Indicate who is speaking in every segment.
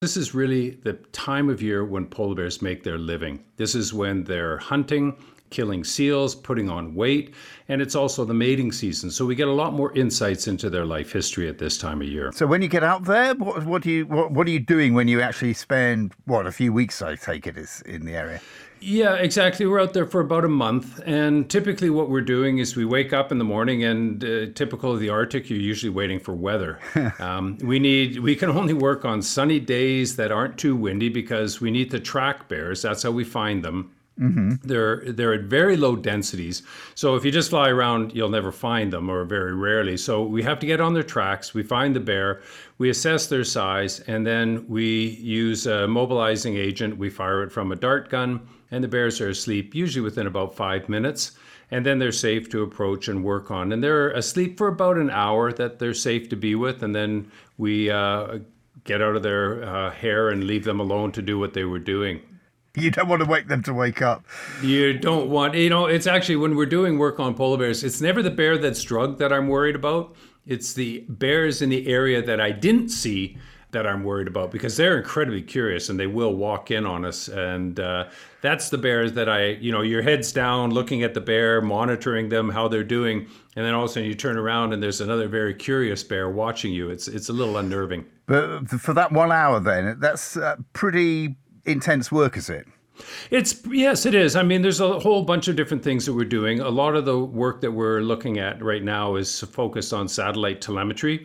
Speaker 1: This is really the time of year when polar bears make their living. This is when they're hunting, killing seals, putting on weight, and it's also the mating season. So we get a lot more insights into their life history at this time of year.
Speaker 2: So when you get out there, what are you doing when you actually spend, a few weeks, I take it, is in the area?
Speaker 1: Yeah, exactly. We're out there for about a month. And typically what we're doing is we wake up in the morning and typical of the Arctic, you're usually waiting for weather. We can only work on sunny days that aren't too windy because we need to track bears. That's how we find them. Mm-hmm. They're at very low densities. So if you just fly around, you'll never find them, or very rarely. So we have to get on their tracks. We find the bear, we assess their size, and then we use a mobilizing agent. We fire it from a dart gun, and the bears are asleep, usually within about 5 minutes. And then they're safe to approach and work on. And they're asleep for about an hour that they're safe to be with. And then we get out of their hair and leave them alone to do what they were doing.
Speaker 2: You don't want to wake them to wake up.
Speaker 1: You don't want, it's actually when we're doing work on polar bears, it's never the bear that's drugged that I'm worried about. It's the bears in the area that I didn't see that I'm worried about, because they're incredibly curious and they will walk in on us. And that's the bears that your head's down looking at the bear, monitoring them, how they're doing. And then all of a sudden you turn around and there's another very curious bear watching you. It's a little unnerving.
Speaker 2: But for that 1 hour then, that's pretty intense work, is it?
Speaker 1: Yes, it is. I mean, there's a whole bunch of different things that we're doing. A lot of the work that we're looking at right now is focused on satellite telemetry.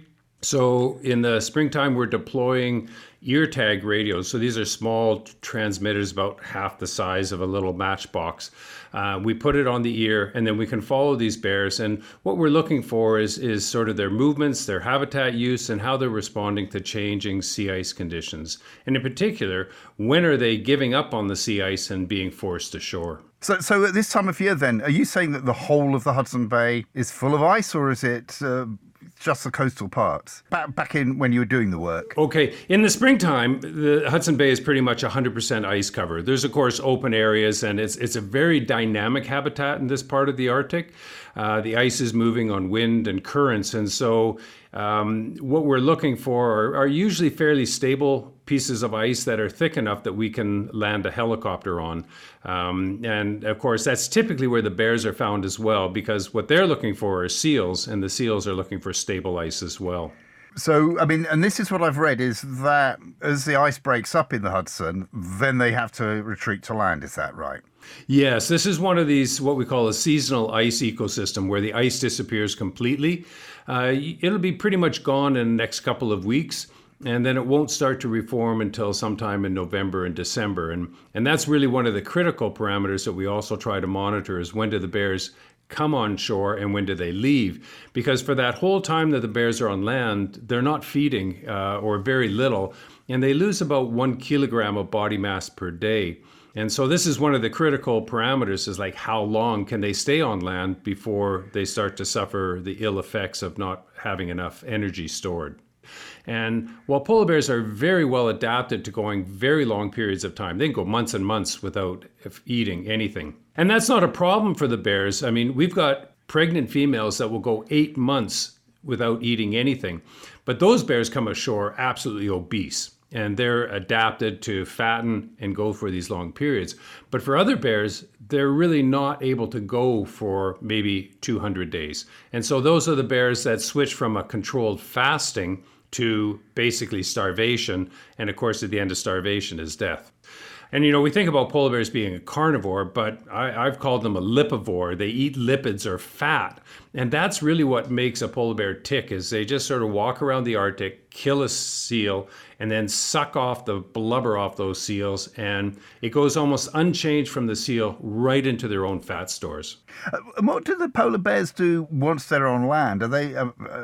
Speaker 1: So in the springtime, we're deploying ear tag radios. So these are small transmitters about half the size of a little matchbox. We put it on the ear, and then we can follow these bears. And what we're looking for is sort of their movements, their habitat use, and how they're responding to changing sea ice conditions. And in particular, when are they giving up on the sea ice and being forced ashore?
Speaker 2: So at this time of year then, are you saying that the whole of the Hudson Bay is full of ice, or is it just the coastal parts? Back in when you were doing the work.
Speaker 1: Okay. In the springtime, the Hudson Bay is pretty much 100% ice cover. There's, of course, open areas, and it's a very dynamic habitat in this part of the Arctic. The ice is moving on wind and currents. And so what we're looking for are usually fairly stable pieces of ice that are thick enough that we can land a helicopter on. And of course, that's typically where the bears are found as well, because what they're looking for are seals, and the seals are looking for stable ice as well.
Speaker 2: So, I mean, and this is what I've read, is that as the ice breaks up in the Hudson, then they have to retreat to land. Is that right?
Speaker 1: Yes, this is one of these, what we call a seasonal ice ecosystem, where the ice disappears completely. It'll be pretty much gone in the next couple of weeks, and then it won't start to reform until sometime in November and December. And that's really one of the critical parameters that we also try to monitor, is when do the bears come on shore and when do they leave? Because for that whole time that the bears are on land, they're not feeding or very little, and they lose about 1 kilogram of body mass per day. And so this is one of the critical parameters, is like how long can they stay on land before they start to suffer the ill effects of not having enough energy stored. And while polar bears are very well adapted to going very long periods of time, they can go months and months without eating anything. And that's not a problem for the bears. I mean, we've got pregnant females that will go 8 months without eating anything. But those bears come ashore absolutely obese, and they're adapted to fatten and go for these long periods. But for other bears, they're really not able to go for maybe 200 days. And so those are the bears that switch from a controlled fasting to basically starvation. And of course, at the end of starvation is death. And, we think about polar bears being a carnivore, but I've called them a lipivore. They eat lipids or fat. And that's really what makes a polar bear tick, is they just sort of walk around the Arctic, kill a seal, and then suck off the blubber off those seals. And it goes almost unchanged from the seal right into their own fat stores.
Speaker 2: What do the polar bears do once they're on land? Are they,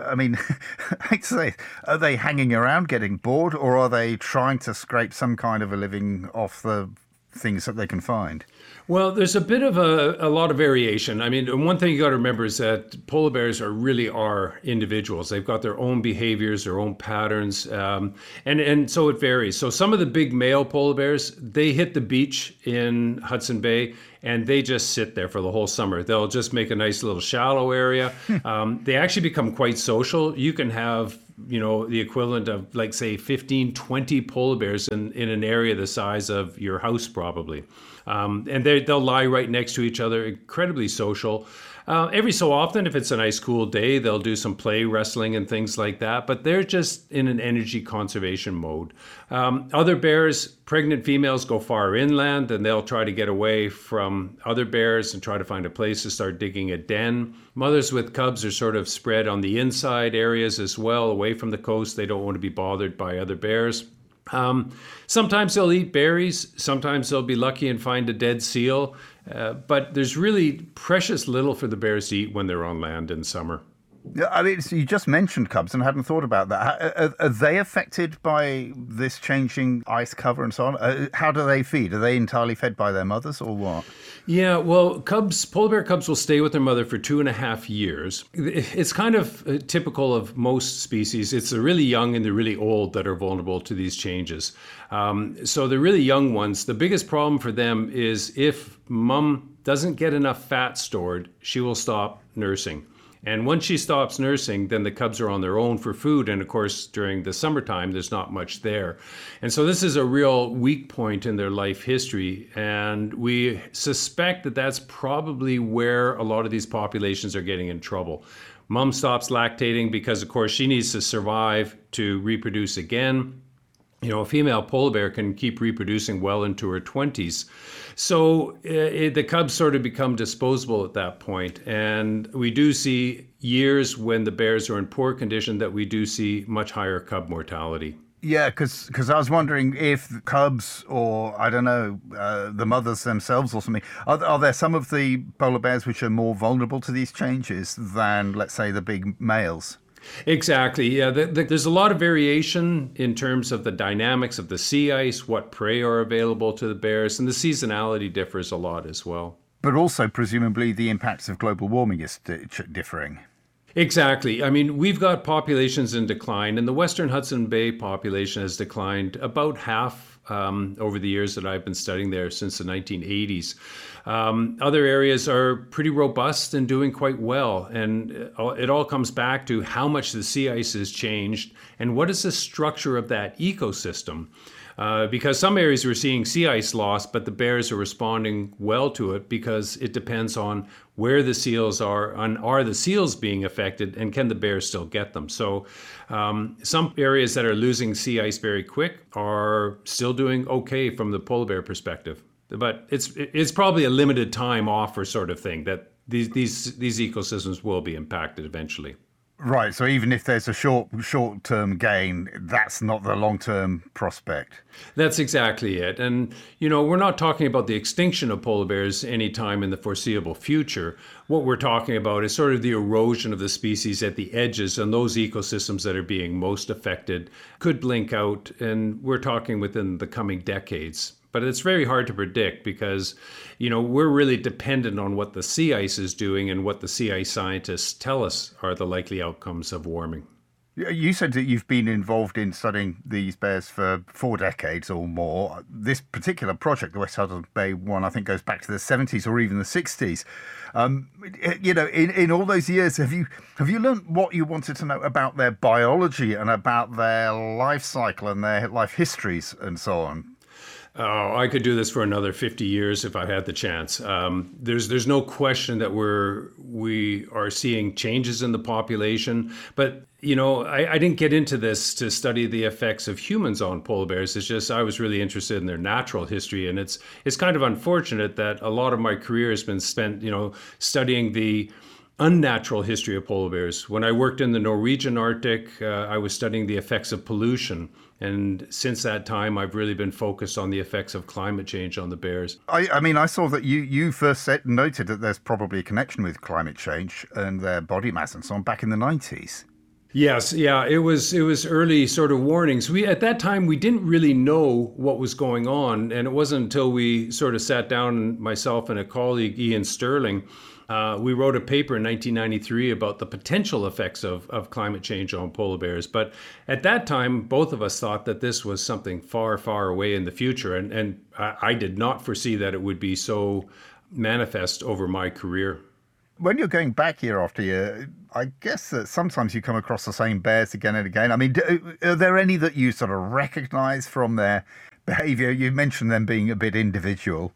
Speaker 2: are they hanging around getting bored, or are they trying to scrape some kind of a living off the things that they can find?
Speaker 1: Well, there's a bit of a lot of variation. I mean, one thing you got to remember is that polar bears really are individuals. They've got their own behaviors, their own patterns, and so it varies. So some of the big male polar bears, they hit the beach in Hudson Bay, and they just sit there for the whole summer. They'll just make a nice little shallow area. They actually become quite social. You can have the equivalent of, like, say, 15, 20 polar bears in an area the size of your house, probably. And they'll lie right next to each other, incredibly social. Every so often, if it's a nice cool day, they'll do some play wrestling and things like that, but they're just in an energy conservation mode. Other bears, pregnant females, go far inland and they'll try to get away from other bears and try to find a place to start digging a den. Mothers with cubs are sort of spread on the inside areas as well, away from the coast. They don't want to be bothered by other bears. Sometimes they'll eat berries. Sometimes they'll be lucky and find a dead seal. But there's really precious little for the bears to eat when they're on land in summer.
Speaker 2: Yeah, I mean, so you just mentioned cubs, and I hadn't thought about that. Are they affected by this changing ice cover and so on? How do they feed? Are they entirely fed by their mothers, or what?
Speaker 1: Yeah, well, polar bear cubs will stay with their mother for 2.5 years. It's kind of typical of most species. It's the really young and the really old that are vulnerable to these changes. So the really young ones, the biggest problem for them is if mom doesn't get enough fat stored, she will stop nursing. And once she stops nursing, then the cubs are on their own for food. And of course, during the summertime, there's not much there. And so this is a real weak point in their life history. And we suspect that that's probably where a lot of these populations are getting in trouble. Mom stops lactating because, of course, she needs to survive to reproduce again. A female polar bear can keep reproducing well into her 20s. So the cubs sort of become disposable at that point. And we do see years when the bears are in poor condition that we do see much higher cub mortality.
Speaker 2: Yeah, because I was wondering if cubs or, I don't know, the mothers themselves or something, are there some of the polar bears which are more vulnerable to these changes than, let's say, the big males?
Speaker 1: Exactly. Yeah, there's a lot of variation in terms of the dynamics of the sea ice, what prey are available to the bears, and the seasonality differs a lot as well.
Speaker 2: But also, presumably, the impacts of global warming is differing.
Speaker 1: Exactly. I mean, we've got populations in decline, and the Western Hudson Bay population has declined about half over the years that I've been studying there since the 1980s. Other areas are pretty robust and doing quite well. And it all comes back to how much the sea ice has changed and what is the structure of that ecosystem. Because some areas we're seeing sea ice loss, but the bears are responding well to it because it depends on where the seals are and are the seals being affected and can the bears still get them. So some areas that are losing sea ice very quick are still doing okay from the polar bear perspective. But it's probably a limited time offer sort of thing that these ecosystems will be impacted eventually.
Speaker 2: Right, so even if there's a short-term gain, that's not the long-term prospect.
Speaker 1: That's exactly it. And, we're not talking about the extinction of polar bears anytime in the foreseeable future. What we're talking about is sort of the erosion of the species at the edges, and those ecosystems that are being most affected could blink out, and we're talking within the coming decades. But it's very hard to predict because, we're really dependent on what the sea ice is doing and what the sea ice scientists tell us are the likely outcomes of warming.
Speaker 2: You said that you've been involved in studying these bears for 4 decades or more. This particular project, the West Hudson Bay one, I think goes back to the 70s or even the 60s. In all those years, have you learned what you wanted to know about their biology and about their life cycle and their life histories and so on?
Speaker 1: Oh, I could do this for another 50 years if I had the chance. There's no question that we are seeing changes in the population, but I didn't get into this to study the effects of humans on polar bears. It's just I was really interested in their natural history, and it's kind of unfortunate that a lot of my career has been spent, studying the unnatural history of polar bears. When I worked in the Norwegian Arctic, I was studying the effects of pollution. And since that time, I've really been focused on the effects of climate change on the bears.
Speaker 2: I saw that you first noted that there's probably a connection with climate change and their body mass and so on back in the 90s.
Speaker 1: Yes, yeah, it was early sort of warnings. At that time, we didn't really know what was going on. And it wasn't until we sort of sat down, myself and a colleague, Ian Sterling, we wrote a paper in 1993 about the potential effects of climate change on polar bears. But at that time, both of us thought that this was something far, far away in the future. And I did not foresee that it would be so manifest over my career.
Speaker 2: When you're going back year after year, I guess that sometimes you come across the same bears again and again. I mean, are there any that you sort of recognize from their behavior? You mentioned them being a bit individual.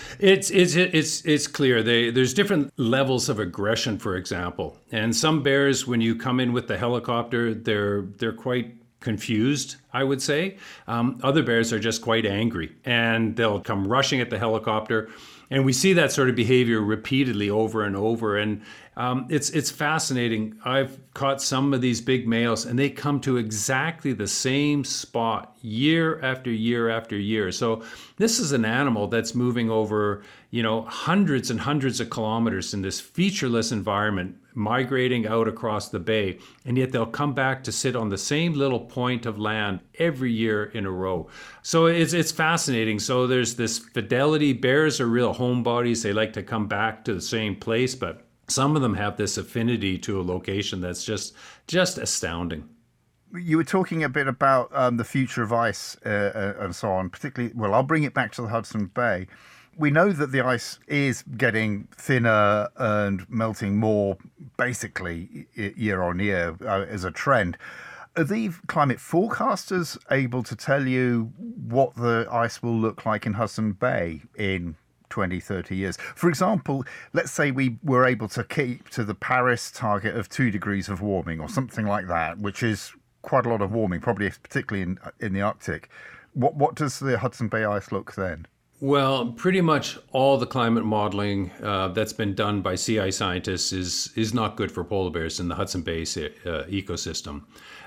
Speaker 1: It's clear. There's different levels of aggression, for example. And some bears, when you come in with the helicopter, they're quite confused, I would say. Other bears are just quite angry, and they'll come rushing at the helicopter. And we see that sort of behavior repeatedly over and over. And it's fascinating. I've caught some of these big males, and they come to exactly the same spot year after year after year. So this is an animal that's moving over, hundreds and hundreds of kilometers in this featureless environment, migrating out across the bay, and yet they'll come back to sit on the same little point of land every year in a row. So it's fascinating. So there's this fidelity. Bears are real homebodies. They like to come back to the same place, but some of them have this affinity to a location that's just astounding.
Speaker 2: You were talking a bit about the future of ice and so on, particularly, well, I'll bring it back to the Hudson Bay. We know that the ice is getting thinner and melting more, basically, year on year as a trend. Are the climate forecasters able to tell you what the ice will look like in Hudson Bay in 20, 30 years? For example, let's say we were able to keep to the Paris target of 2 degrees of warming or something like that, which is quite a lot of warming, probably particularly in the Arctic. What does the Hudson Bay ice look then?
Speaker 1: Well, pretty much all the climate modeling that's been done by sea ice scientists is not good for polar bears in the Hudson Bay ecosystem.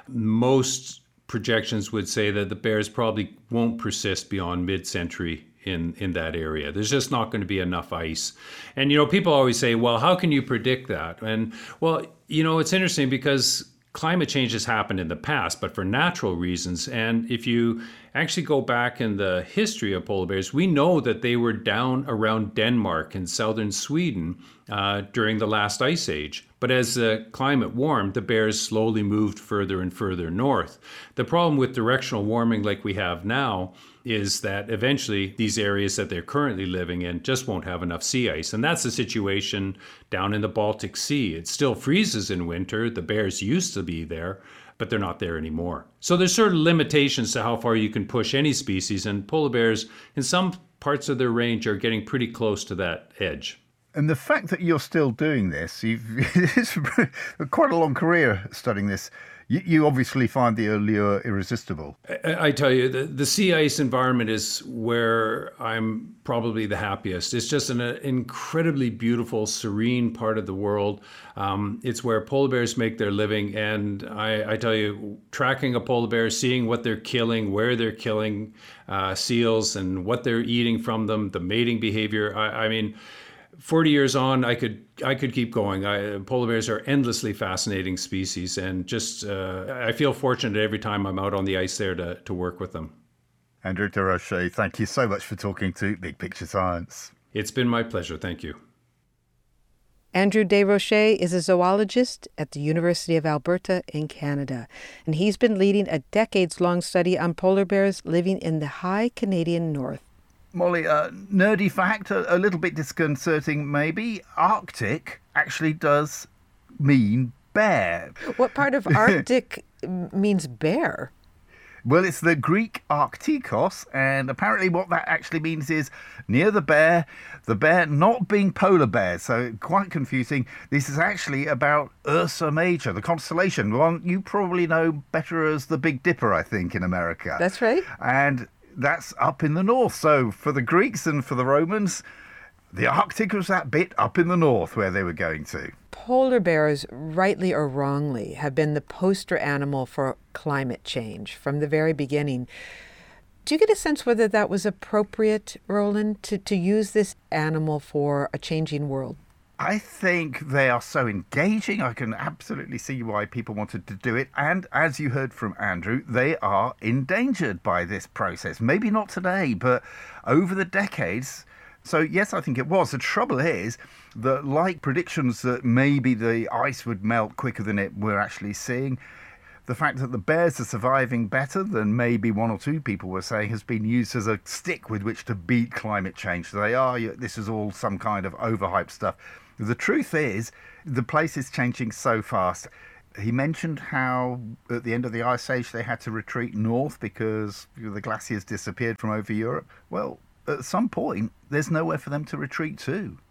Speaker 1: Most projections would say that the bears probably won't persist beyond mid-century in that area. There's just not going to be enough ice. And, people always say, well, how can you predict that? And, well, it's interesting because climate change has happened in the past, but for natural reasons. And if you actually go back in the history of polar bears, we know that they were down around Denmark and southern Sweden during the last ice age. But as the climate warmed, the bears slowly moved further and further north. The problem with directional warming like we have now is that eventually these areas that they're currently living in just won't have enough sea ice. And that's the situation down in the Baltic Sea. It still freezes in winter. The bears used to be there, but they're not there anymore. So there's sort of limitations to how far you can push any species, and polar bears in some parts of their range are getting pretty close to that edge.
Speaker 2: And the fact that you're still doing this, it's quite a long career studying this. You obviously find the allure irresistible.
Speaker 1: I tell you, the sea ice environment is where I'm probably the happiest. It's just an incredibly beautiful, serene part of the world. It's where polar bears make their living. And I tell you, tracking a polar bear, seeing what they're killing, where they're killing seals and what they're eating from them, the mating behavior, I mean, 40 years on, I could keep going. Polar bears are endlessly fascinating species, and just I feel fortunate every time I'm out on the ice there to work with them.
Speaker 2: Andrew Desrochers, thank you so much for talking to Big Picture Science.
Speaker 1: It's been my pleasure. Thank you.
Speaker 3: Andrew Desrochers is a zoologist at the University of Alberta in Canada, and he's been leading a decades-long study on polar bears living in the high Canadian north.
Speaker 2: Molly, nerdy fact, a little bit disconcerting maybe. Arctic actually does mean bear.
Speaker 3: What part of Arctic means bear?
Speaker 2: Well, it's the Greek Arctikos, and apparently what that actually means is near the bear not being polar bears, so quite confusing. This is actually about Ursa Major, the constellation, one you probably know better as the Big Dipper, I think, in America.
Speaker 3: That's right.
Speaker 2: And that's up in the north. So for the Greeks and for the Romans, the Arctic was that bit up in the north where they were going to.
Speaker 3: Polar bears, rightly or wrongly, have been the poster animal for climate change from the very beginning. Do you get a sense whether that was appropriate, Roland, to use this animal for a changing world?
Speaker 2: I think they are so engaging. I can absolutely see why people wanted to do it. And as you heard from Andrew, they are endangered by this process. Maybe not today, but over the decades. So yes, I think it was. The trouble is that, like predictions that maybe the ice would melt quicker than it we're actually seeing, the fact that the bears are surviving better than maybe one or two people were saying has been used as a stick with which to beat climate change. So this is all some kind of overhyped stuff. The truth is, the place is changing so fast. He mentioned how at the end of the Ice Age they had to retreat north because the glaciers disappeared from over Europe. Well, at some point, there's nowhere for them to retreat to.